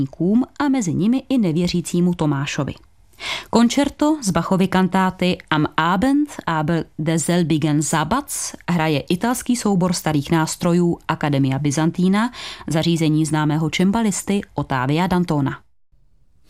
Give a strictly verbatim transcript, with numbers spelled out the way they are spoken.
a mezi nimi i nevěřícímu Tomášovi. Koncerto z Bachovy kantáty Am Abend aber desselbigen Sabbats hraje italský soubor starých nástrojů Academia Byzantina, zařízení známého cembalisty Ottavia Dantona.